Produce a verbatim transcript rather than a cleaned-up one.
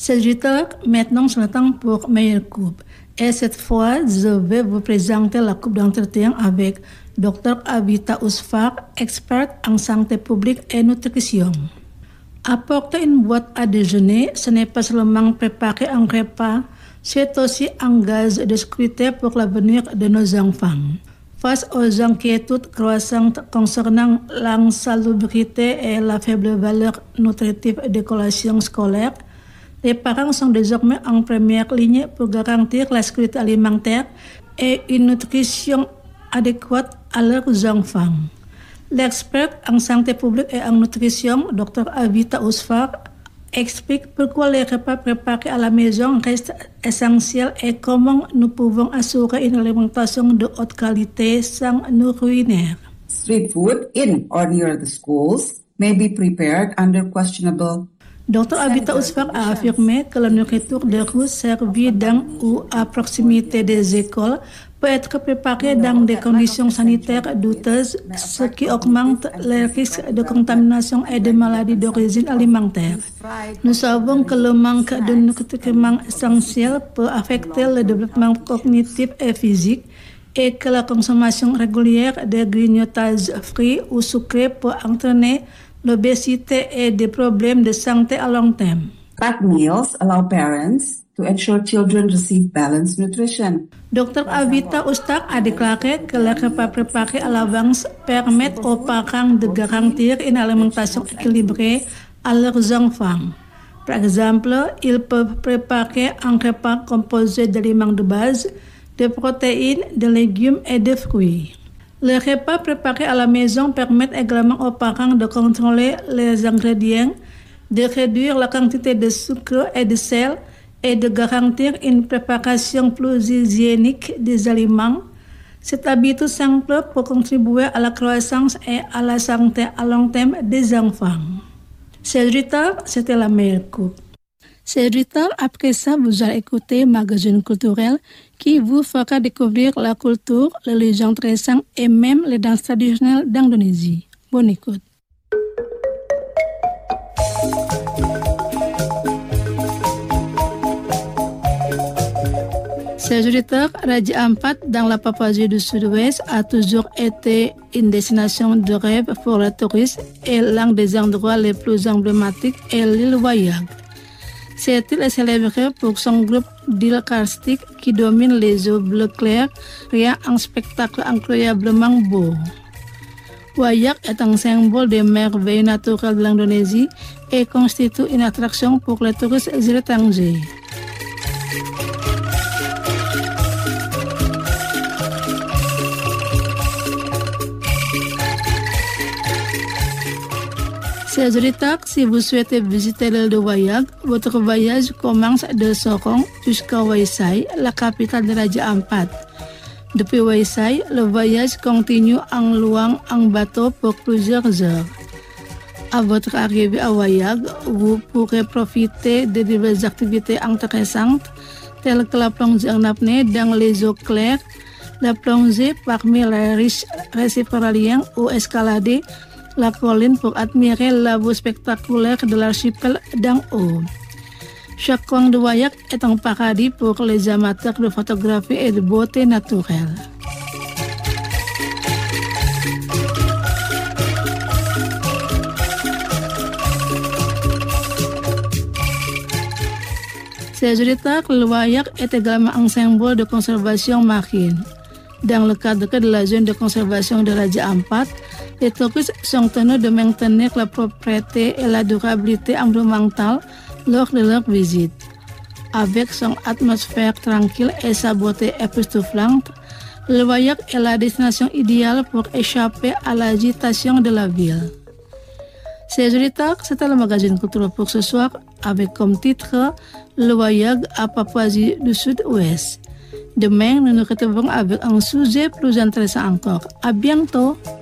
Serviteur, maintenant c'est le temps pour meilleure coupe. Et cette fois, je vais vous présenter la coupe d'entretien avec docteur Avita Usfar, experte en santé publique et nutrition. Apporter une boîte à déjeuner, ce n'est pas seulement préparer un repas, c'est aussi un gage de sécurité pour l'avenir de nos enfants. Face aux inquiétudes croissantes concernant l'insalubrité et la faible valeur nutritive des collations scolaires, les parents sont désormais en première ligne pour garantir la sécurité alimentaire et une nutrition adéquate à leurs enfants. L'expert en santé publique et en nutrition, docteur Avita Usfar, explique pourquoi les repas préparés à la maison restent essentiels et comment nous pouvons assurer une alimentation de haute qualité sans nous ruiner. Street food in or near the schools may be prepared under questionable. docteur Avita Usfar a affirmé que la nourriture de rue servie dans ou à proximité des écoles peut être préparée dans des conditions sanitaires douteuses, ce qui augmente les risques de contamination et de maladies d'origine alimentaire. Nous savons que le manque de nutriments essentiels peut affecter le développement cognitif et physique et que la consommation régulière de grignotages frits ou sucrés peut entraîner l'obésité et des problèmes de santé à long terme. Packed meals allow parents to ensure children receive balanced nutrition. docteur Avita Usfar a déclaré que les repas préparés à l'avance permettent aux parents de garantir une alimentation équilibrée à leurs enfants. Par exemple, ils peuvent préparer un repas composé d'aliments de base, de protéines, de légumes et de fruits. Les repas préparés à la maison permettent également aux parents de contrôler les ingrédients, de réduire la quantité de sucre et de sel et de garantir une préparation plus hygiénique des aliments. Cette habitude simple peut contribuer à la croissance et à la santé à long terme des enfants. C'est Rita, c'était la meilleure coupe. C'est Rita, après ça, vous allez écouter Magazine culturel qui vous fera découvrir la culture, les légendes récentes et même les danses traditionnelles d'Indonésie. Bonne écoute. Chers auditeurs, Raja Ampat dans la Papouasie du Sud-Ouest a toujours été une destination de rêve pour les touristes et l'un des endroits les plus emblématiques est l'île Wayag. Cette île est célébrée pour son groupe d'îles karstiques qui domine les eaux bleu clair, créant un spectacle incroyablement beau. Wayag est un symbole des merveilles naturelles de l'Indonésie et constitue une attraction pour les touristes étrangers. Chers auditeurs, si vous souhaitez visiter l'île de Wayag, votre voyage commence de Sorong jusqu'à Waisai, la capitale de Raja Ampat. Depuis Waisai, le voyage continue en louant un bateau pour plusieurs heures. À votre arrivée à Wayag, vous pourrez profiter de diverses activités intéressantes, telles que la plongée en apnée dans les eaux claires, la plongée parmi les riches récifs coralliens ou escalader la colline pour admirer la vue spectaculaire de l'archipel d'en haut. Chaque coin de Wayag est un paradis pour les amateurs de photographie et de beauté naturelle. Chers auditeurs, le Wayag est également un symbole de conservation marine. Dans le cadre de la zone de conservation de Raja Ampat, les touristes sont tenus de maintenir la propreté et la durabilité environnementale lors de leur visite. Avec son atmosphère tranquille et sa beauté époustouflante, le Wayag est la destination idéale pour échapper à l'agitation de la ville. Chers auditeurs, c'était le magazine culturel pour ce soir avec comme titre Le Wayag à Papouasie du Sud-Ouest. Demain, nous nous retrouvons avec un sujet plus intéressant encore. À bientôt!